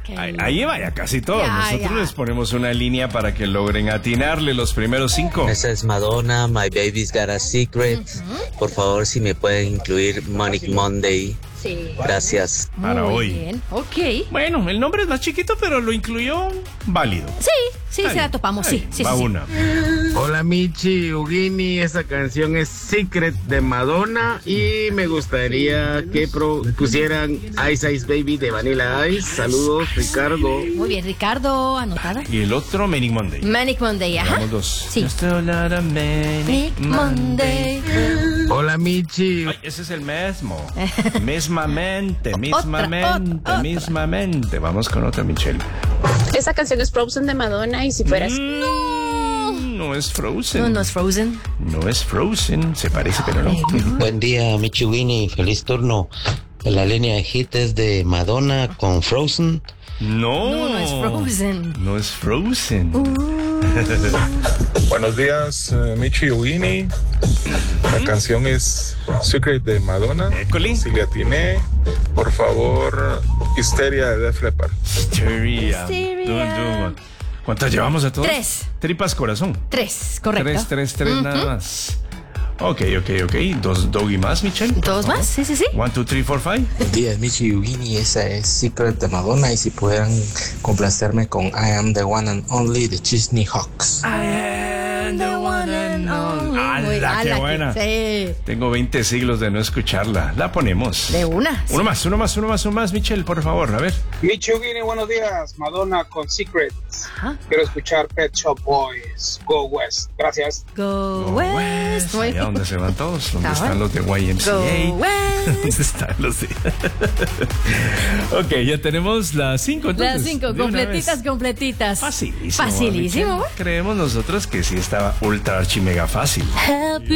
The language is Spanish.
Ahí vaya casi todo. Nosotros ya. les ponemos una línea para que logren atinarle los primeros 5. Esa es Madonna, My Baby's Got a Secret. Por favor, si me pueden incluir Manic Monday. Sí. Gracias. Para Muy hoy. bien, ok. Bueno, el nombre es más chiquito, pero lo incluyó válido. Sí, se la topamos, sí. Va sí. una. Hola Michi, Ugini, esa canción es Secret de Madonna y me gustaría que pusieran Ice Ice Baby de Vanilla Ice. Saludos, Ricardo. Muy bien, Ricardo, anotada. Y el otro, Manic Monday. Manic Monday, ajá. Vamos dos. Sí. Just a lot of Manic Manic Monday. Hola Michi. Ay, ese es el mismo. Mismamente. Vamos con otra, Michelle. Esa canción es Frozen de Madonna y si fueras... No es Frozen. No es Frozen. No es Frozen. Se parece, pero no. Buen día, Michi Winnie. Feliz turno. La línea de hit es de Madonna con Frozen. No es Frozen. No es Frozen. Buenos días, Michi Winnie. La canción es Secret de Madonna. École. Si le atiné, por favor, Histeria de Def Leppard. Histeria. ¿Cuántas llevamos a todos? 3. Tripas corazón. 3, correcto. 3, nada más. Ok. Dos Doggy más, Michelle. ¿Dos más? Sí. 1, 2, 3, 4, 5. Buen día, Michi Yugini. Esa es Secret de Madonna. Y si pudieran complacerme con I Am the One and Only de Disney Hawks. I am the one and only. ¡Hala, qué buena! Sí. Tengo 20 siglos de no escucharla. La ponemos. De una. Uno más, Michelle, por favor. A ver. Michi Ugini, buenos días. Madonna con Secrets. Ajá. Quiero escuchar Pet Shop Boys. Go West. Gracias. Go West. Muy Allá bien. donde se van todos. Donde Está están bueno. los de YMCA. Go West. ¿Dónde están los de...? Ok, ya tenemos las 5. Las 5, completitas. Facilísimo. Facilísimo. Michelle. Creemos nosotros que sí estaba ultra archi mega fácil. Hello.